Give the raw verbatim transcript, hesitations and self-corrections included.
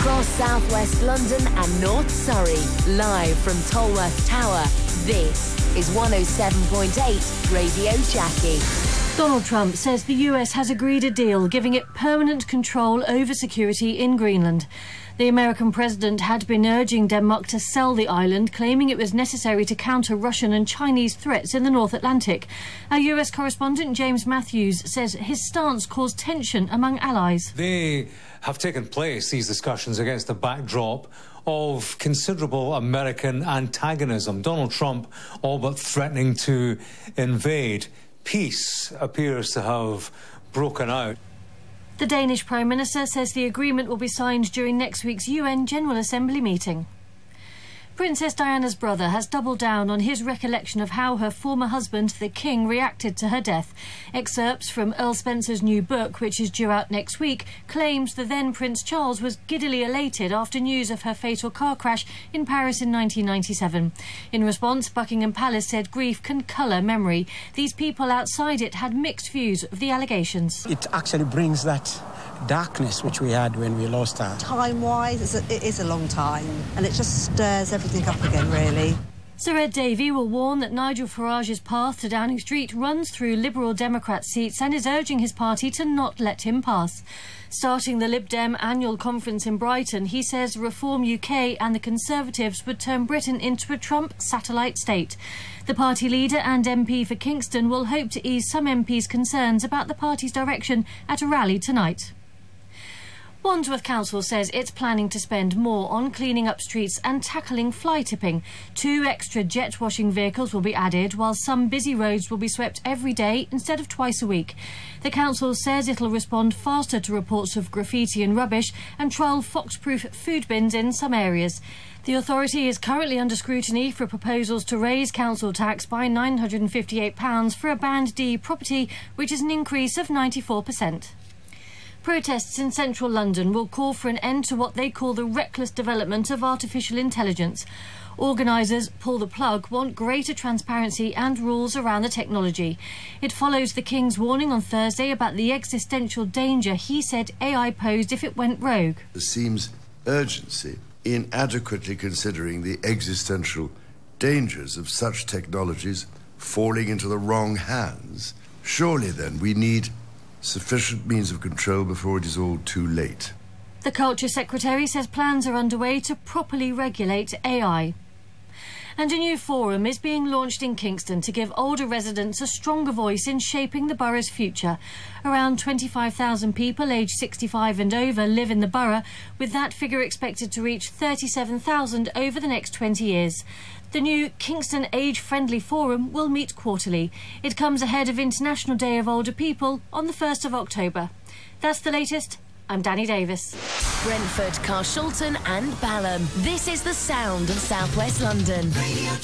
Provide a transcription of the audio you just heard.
Across southwest London and North Surrey, live from Tolworth Tower, this is one oh seven point eight Radio Jackie. Donald Trump says the U S has agreed a deal giving it permanent control over security in Greenland. The American president had been urging Denmark to sell the island, claiming it was necessary to counter Russian and Chinese threats in the North Atlantic. Our U S correspondent James Matthews says his stance caused tension among allies. They have taken place, these discussions, against the backdrop of considerable American antagonism. Donald Trump all but threatening to invade. Peace appears to have broken out. The Danish Prime Minister says the agreement will be signed during next week's U N General Assembly meeting. Princess Diana's brother has doubled down on his recollection of how her former husband, the King, reacted to her death. Excerpts from Earl Spencer's new book, which is due out next week, claims the then Prince Charles was giddily elated after news of her fatal car crash in Paris in nineteen ninety-seven. In response, Buckingham Palace said grief can colour memory. These people outside it had mixed views of the allegations. It actually brings that darkness which we had when we lost her. Time-wise, it is a long time, and it just stirs everything up again, really. Sir Ed Davey will warn that Nigel Farage's path to Downing Street runs through Liberal Democrat seats and is urging his party to not let him pass. Starting the Lib Dem annual conference in Brighton, he says Reform U K and the Conservatives would turn Britain into a Trump satellite state. The party leader and M P for Kingston will hope to ease some M Ps' concerns about the party's direction at a rally tonight. Wandsworth Council says it's planning to spend more on cleaning up streets and tackling fly tipping. Two extra jet washing vehicles will be added, while some busy roads will be swept every day instead of twice a week. The council says it'll respond faster to reports of graffiti and rubbish and trial fox-proof food bins in some areas. The authority is currently under scrutiny for proposals to raise council tax by nine hundred and fifty-eight pounds for a Band D property, which is an increase of ninety-four percent. Protests in central London will call for an end to what they call the reckless development of artificial intelligence. Organisers, pull the plug, want greater transparency and rules around the technology. It follows the King's warning on Thursday about the existential danger he said A I posed if it went rogue. There seems urgency in adequately considering the existential dangers of such technologies falling into the wrong hands. Surely then we need sufficient means of control before it is all too late. The Culture Secretary says plans are underway to properly regulate A I. And a new forum is being launched in Kingston to give older residents a stronger voice in shaping the borough's future. Around twenty-five thousand people aged sixty-five and over live in the borough, with that figure expected to reach thirty-seven thousand over the next twenty years. The new Kingston Age Friendly Forum will meet quarterly. It comes ahead of International Day of Older People on the first of October. That's the latest. I'm Danny Davis. Brentford, Carshalton and Balham. This is the sound of southwest London. Radio